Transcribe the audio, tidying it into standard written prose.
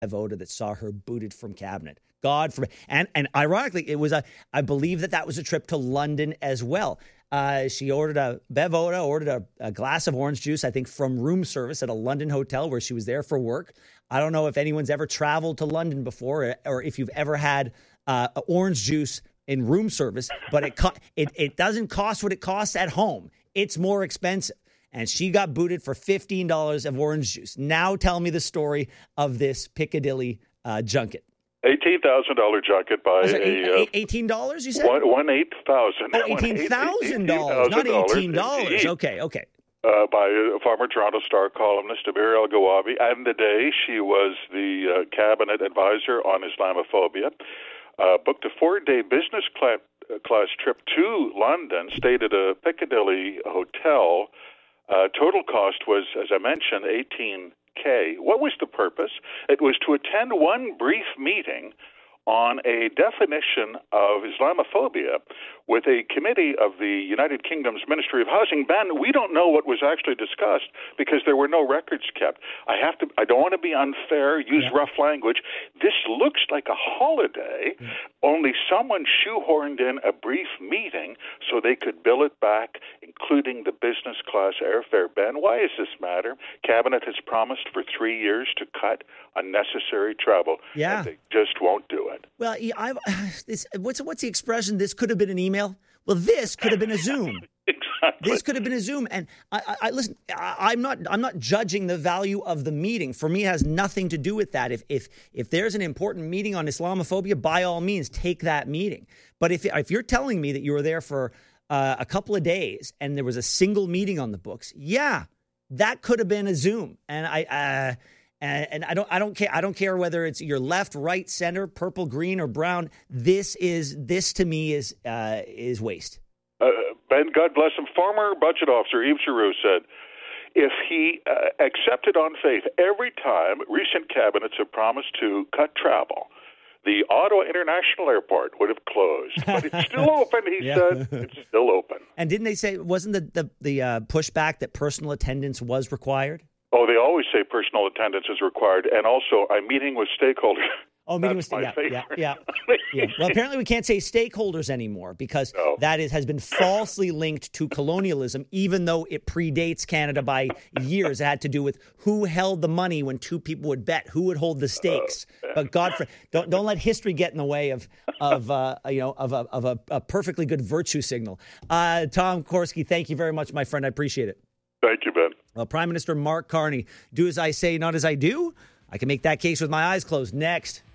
Voda that saw her booted from cabinet. God forbid. And ironically, it was I believe that was a trip to London as well. She ordered Bev Oda ordered a glass of orange juice, I think, from room service at a London hotel where she was there for work. I don't know if anyone's ever traveled to London before or if you've ever had orange juice in room service, but it doesn't cost what it costs at home. It's more expensive. And she got booted for $15 of orange juice. Now tell me the story of this Piccadilly junket. $18,000 junket by $18, you said? $18,000. Oh, $18,000, not $18. Okay. By former Toronto Star columnist Amir El-Gawabi. And the day she was the cabinet advisor on Islamophobia. Booked a 4-day business class trip to London, stayed at a Piccadilly hotel. Total cost was, as I mentioned, $18,000. What was the purpose? It was to attend one brief meeting on a definition of Islamophobia with a committee of the United Kingdom's Ministry of Housing. Ben, we don't know what was actually discussed because there were no records kept. I don't want to be unfair, use rough language. This looks like a holiday, only someone shoehorned in a brief meeting so they could bill it back, including the business class airfare. Ben, why is this matter? Cabinet has promised for 3 years to cut unnecessary travel. Yeah. And they just won't do it. Well, what's the expression? This could have been an email. Well, this could have been a Zoom. Exactly. This could have been a Zoom. And I listen. I'm not judging the value of the meeting. For me, it has nothing to do with that. If there's an important meeting on Islamophobia, by all means, take that meeting. But if you're telling me that you were there for a couple of days and there was a single meeting on the books, that could have been a Zoom. And I don't care whether it's your left, right, center, purple, green, or brown. This to me is waste. Ben, God bless him. Former budget officer Yves Giroux said, if he accepted on faith every time recent cabinets have promised to cut travel, the Ottawa International Airport would have closed. But it's still open, he said. It's still open. And didn't they say, wasn't the pushback that personal attendance was required? Oh, they always say personal attendance is required. And also, I'm meeting with stakeholders. Oh, meeting with stakeholders. Yeah. Well, apparently we can't say stakeholders anymore because that has been falsely linked to colonialism, even though it predates Canada by years. It had to do with who held the money when two people would bet, who would hold the stakes. But Godfrey, don't let history get in the way of a perfectly good virtue signal. Tom Korski, thank you very much, my friend. I appreciate it. Thank you, Ben. Well, Prime Minister Mark Carney, do as I say, not as I do. I can make that case with my eyes closed. Next.